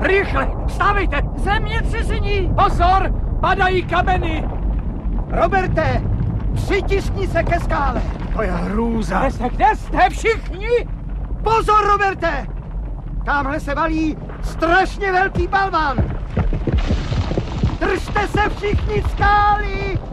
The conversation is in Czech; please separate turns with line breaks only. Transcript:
Rychle, vstávejte!
Zemětřesení!
Pozor, padají kameny!
Roberte, přitiskni se ke skále.
To je hrůza. Kde jste všichni?
Pozor, Roberte! Támhle se valí strašně velký balvan. Držte se všichni skály!